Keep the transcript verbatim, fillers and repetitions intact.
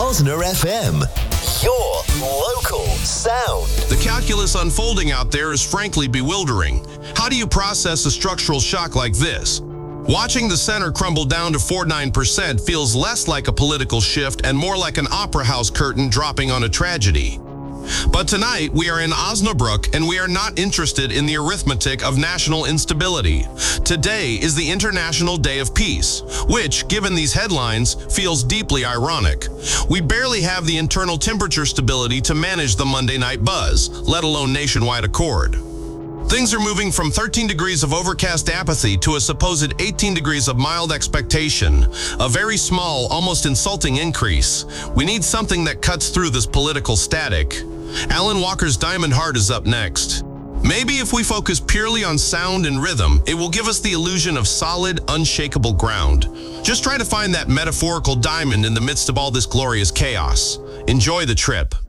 Osner F M, your local sound. The calculus unfolding out there is frankly bewildering. How do you process a structural shock like this? Watching the center crumble down to four point nine percent feels less like a political shift and more like an opera house curtain dropping on a tragedy. But tonight, we are in Osnabrück, and we are not interested in the arithmetic of national instability. Today is the International Day of Peace, which, given these headlines, feels deeply ironic. We barely have the internal temperature stability to manage the Monday night buzz, let alone nationwide accord. Things are moving from thirteen degrees of overcast apathy to a supposed eighteen degrees of mild expectation, a very small, almost insulting increase. We need something that cuts through this political static. Alan Walker's Diamond Heart is up next. Maybe if we focus purely on sound and rhythm, it will give us the illusion of solid, unshakable ground. Just try to find that metaphorical diamond in the midst of all this glorious chaos. Enjoy the trip.